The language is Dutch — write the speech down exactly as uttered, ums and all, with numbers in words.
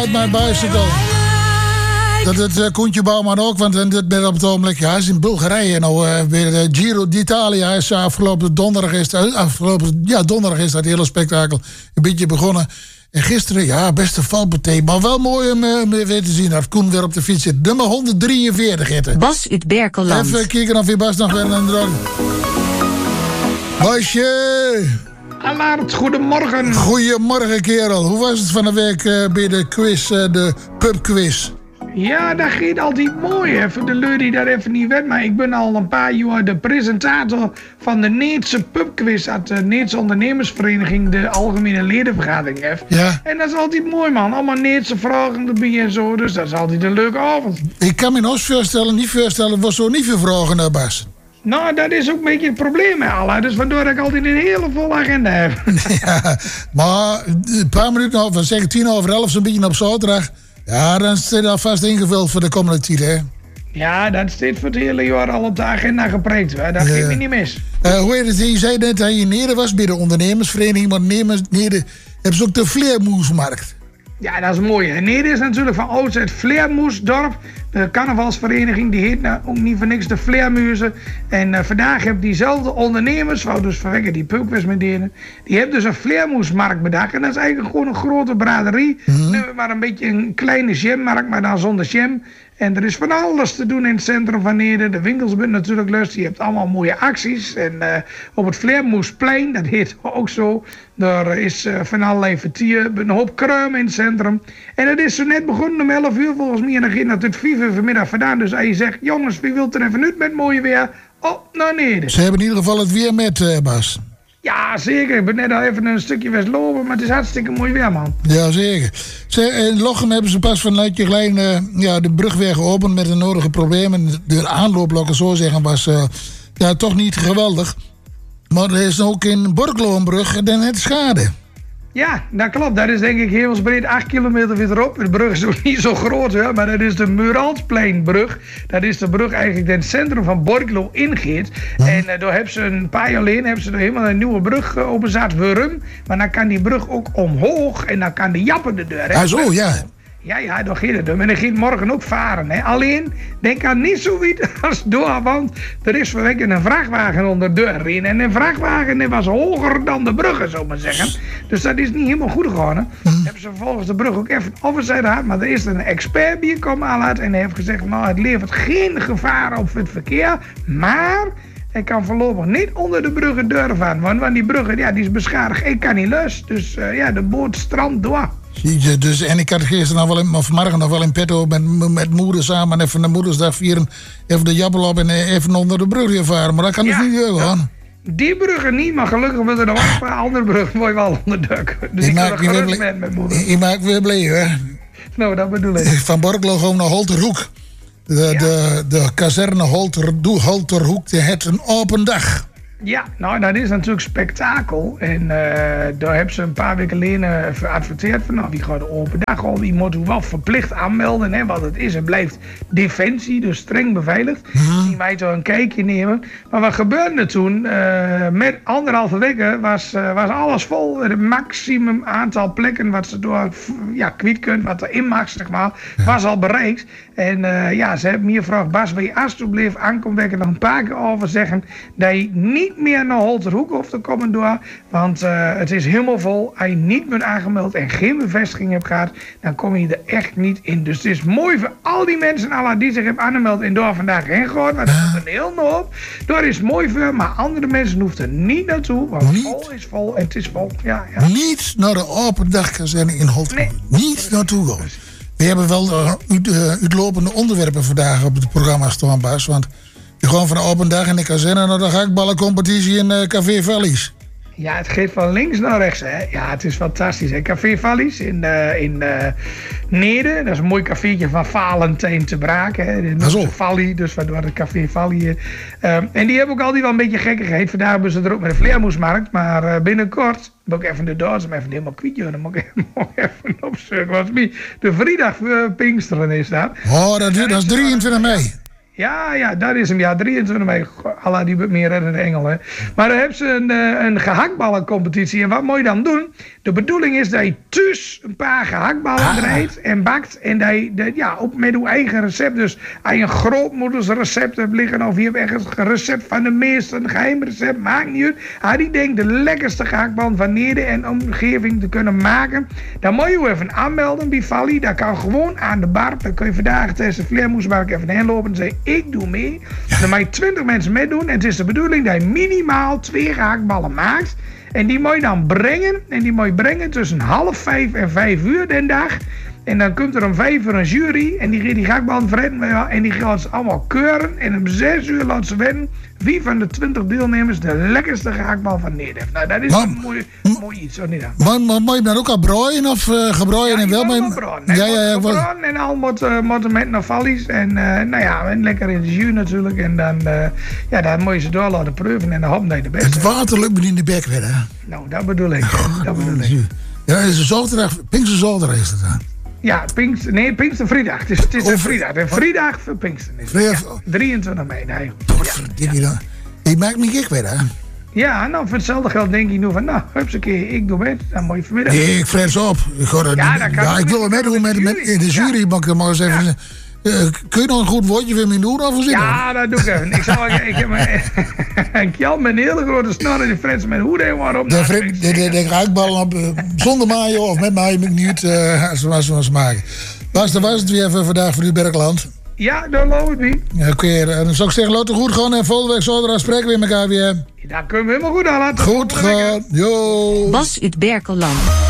Ride My Bicycle. Dat het uh, Koentje Bouwman ook, want uh, dit ben op het ogenblik, ja, hij is in Bulgarije nou uh, weer de Giro d'Italia. Hij is uh, afgelopen donderdag is uh, afgelopen ja donderdag is dat hele spektakel een beetje begonnen. En gisteren, ja, beste valpartij, maar wel mooi om uh, weer te zien dat Koen weer op de fiets zit. Nummer honderddrieënveertig hitte. Bas uit Berkeland. Even kijken of je Bas nog weer een drang. Basje! Allard, goedemorgen. Goedemorgen, kerel. Hoe was het van de week uh, bij de quiz, uh, de pubquiz? Ja, dat gaat altijd mooi. Even de leur die daar even niet weet. Maar ik ben al een paar jaar de presentator van de Needse pubquiz uit de Needse ondernemersvereniging, de algemene ledenvergadering heeft. Ja. En dat is altijd mooi, man. Allemaal Needse vragen erbij en zo. Dus dat is altijd een leuke avond. Ik kan me nog voorstellen, niet voorstellen, er was zo niet veel vragen naar Bas. Nou, dat is ook een beetje het probleem met Allah. Dus waardoor ik altijd een hele volle agenda heb. Ja, maar een paar minuten over, zeg tien over elf, zo'n beetje op zaterdag. Ja, dan staat dat vast ingevuld voor de komende tijd, hè? Ja, dat staat voor het hele jaar al op de agenda gepreekt. Hè. Dat Ja. geeft me niet mis. Uh, hoe heet het? Je zei net dat je in Neder was bij de ondernemersvereniging, maar in Neder hebben ze ook de Vleermoesmarkt. Ja, dat is mooi. En Neder is natuurlijk van ouds het Vleermoesdorp. De carnavalsvereniging, die heet nou ook niet voor niks de Vleermuizen. En uh, vandaag heb diezelfde ondernemers, wou dus vanwege die pubquiz met deden, die hebben dus een Vleermoesmarkt bedacht. En dat is eigenlijk gewoon een grote braderie. Mm-hmm. Nu maar een beetje een kleine jammarkt, maar dan zonder jam. En er is van alles te doen in het centrum van Neder. De winkels zijn natuurlijk lust. Je hebt allemaal mooie acties. En uh, op het Vleermoesplein, dat heet ook zo, daar is uh, van allerlei vertier. Een hoop kruim in het centrum. En het is zo net begonnen om elf uur volgens mij. En dan gaat het tot vijf uur vanmiddag vandaan. Dus als je zegt, jongens, wie wilt er even uit met mooie weer? Oh, naar Neder. Ze hebben in ieder geval het weer met, uh, Bas. Ja, zeker. Ik ben net al even een stukje west lopen, maar het is hartstikke mooi weer, man. Ja, zeker. Ze, in Lochem hebben ze pas vanuit je klein uh, ja, de brug weer geopend met de nodige problemen. De aanloop, laat ik het zo zeggen, was uh, ja, toch niet geweldig. Maar er is ook in Borklo een brug en het schade. Ja, dat klopt. Dat is denk ik hemelsbreed acht kilometer verderop. De brug is ook niet zo groot, hè, maar dat is de Muralspleinbrug. Dat is de brug eigenlijk in het centrum van Borklo ingeet. Hm. En uh, daar hebben ze een paar jaar geleden hebben ze er helemaal een nieuwe brug uh, openzet, Wurm. Maar dan kan die brug ook omhoog en dan kan de jappen de deur. Ah, zo, ja. Ja, ja, dan gaat het. En dan gaat morgen ook varen. Hè. Alleen, denk aan niet zoiets als door, want er is vanwege een vrachtwagen onder de deur heen. En een vrachtwagen die was hoger dan de bruggen, zou ik maar zeggen. Dus dat is niet helemaal goed gegaan. Hè. Mm. Hebben ze vervolgens de brug ook even overzijde gehad. Maar er is een expert bij komen aan en hij heeft gezegd, nou, het levert geen gevaar op het verkeer, maar hij kan voorlopig niet onder de bruggen deur varen. Want, want die bruggen, ja, die is beschadigd. Ik kan niet los. Dus uh, ja, de boot strandt door. Je, dus, en ik had gisteren nog wel in, of morgen nog wel in petto met, met moeder samen even de moedersdag vieren. Even de jabbel op en even onder de brug weer varen. Maar dat kan dus ja, niet doen, hoor. Die bruggen niet, maar gelukkig moeten er nog een paar andere bruggen mooi wel onder de duk. Dus ik kan er gerust met met moeder. Je maakt weer blij, hè? Nou, dat bedoel ik. Van Borklo gewoon naar Holterhoek. De, ja. de, de kazerne Holter, Holterhoek, die heeft een open dag. Ja, nou, dat is natuurlijk spektakel. En uh, daar hebben ze een paar weken geleden geadverteerd van, nou, die gaat de open dag al. Die moet wel verplicht aanmelden, hè, want het is en blijft defensie, dus streng beveiligd. Mm-hmm. Die mij toch een kijkje nemen. Maar wat gebeurde er toen? Uh, met anderhalve weken was, uh, was alles vol. Het maximum aantal plekken wat ze door ja, kwijt kunt, wat erin mag, zeg maar, was al bereikt. En uh, ja, ze hebben me gevraagd, Bas, wil je alsjeblieft aankomen werken nog een paar keer over zeggen dat je niet meer naar Holterhoek hoeft te komen door, want uh, het is helemaal vol. Als je niet bent aangemeld en geen bevestiging hebt gehad, dan kom je er echt niet in. Dus het is mooi voor al die mensen alla die zich hebben aangemeld en door vandaag heen gegooid, maar dat is een heel hoop. Daar is mooi voor, maar andere mensen hoeven er niet naartoe, want niet, vol is vol en het is vol. Ja, ja. Niet naar de open dagkazerne in Holterhoek. Nee. Niet naartoe gaan. We hebben wel uh, uh, uitlopende onderwerpen vandaag op het programma staan, Bas, want we gaan van de open dag in de kazerne naar de gehaktballencompetitie in uh, Café Vallies. Ja, het gaat van links naar rechts, hè. Ja, het is fantastisch, hè. Café Vallies in, uh, in uh, Neder. Dat is een mooi cafeetje van Valentijn te Braak, hè. De Vallie, dus waardoor het Café Vallie. Uh, en die hebben ook altijd wel een beetje gekker geheet. Vandaag hebben ze er ook met de Vleermoesmarkt. Maar uh, binnenkort moet ik even de datum even helemaal kwijt. Dan moet ik even opzoeken. Was de vrijdag voor Pinksteren is dat. Oh, dat, dat is drieëntwintig mei. Ja, ja, dat is hem. Ja, drieëntwintig mei. Allah, die wordt meer redden de engel, hè. Maar dan hebben ze een, een gehaktballencompetitie. En wat moet je dan doen? De bedoeling is dat je thuis een paar gehaktballen ah. draait en bakt. En dat je, dat, ja, ook met uw eigen recept. Dus als je een grootmoeders recept hebt liggen, of je hebt ergens een recept van de meester, een geheim recept, maakt niet uit. Als die denkt de lekkerste gehaktballen van Neerden en omgeving te kunnen maken, dan moet je even aanmelden bij Vali. Dat kan gewoon aan de bar. Dan kun je vandaag tijdens de vleermoesmarkt even heen lopen en zeggen, ik doe mee. Ja. Dan mag je twintig mensen meedoen. En het is de bedoeling dat je minimaal twee gehaktballen maakt. En die moet je dan brengen. En die moet je brengen tussen half vijf en vijf uur den dag. En dan komt er om vijf uur een jury. En die gaat die gehaktballen verretten. En die gaat ze allemaal keuren. En om zes uur laat ze weten wie van de twintig deelnemers de lekkerste gehaktbal van Neerden heeft. Nou, dat is maar, een mooi, mooi iets, zo niet aan. Maar, maar moet je dan ook al brooien of uh, gebroien? Ja, en wel met ja, ja, ja, gebroien en al moet, uh, moet met naar vallies. En uh, nou ja, en lekker in de jus natuurlijk. En dan, uh, ja, dan moet je ze door laten proeven. En dan hopen dat je de beste. Het water lukt me in de bek weer, hè? Nou, dat bedoel ik. Oh, dat bedoel ik. Ja, het is een zaterdag. Pinkster zaterdag is het dan. Ja, Pinkster, nee, Pinkster vrijdag. Het is, het is een vrijdag. Een vrijdag voor Pinkster. Ja, drieëntwintig mei. Nee. Ja, ja. Ik maak me gek weer, hè? Ja, nou, voor hetzelfde geld denk je nu van, nou, hups een keer, ik doe mee. Dan moet je vanmiddag. Nee, ik fres op. Ik, ga er, ja, ja, ik wil er meedoen met, met in de jury. Ja. Maar, maar eens even, ja. uh, kun je nog een goed woordje voor me doen? Of zitten? Ja, dat doe ik even. Ik zal ik heb een Kjell met een hele grote snor en die frens met hoe de waarom. De, de, de, de, de ruikballen op, uh, zonder mayo of met mayo moet ik niet uh, als we maken. Bas, dat was het weer voor vandaag voor uw Bergland. Ja, dan loop ik niet. Oké, okay, dan zou ik zeggen, laat het goed gaan en volgende week zaterdag spreken we met elkaar weer. Ja, dat kunnen we helemaal goed aan laten. Goed gaan, yo. Bas uit Berkelland.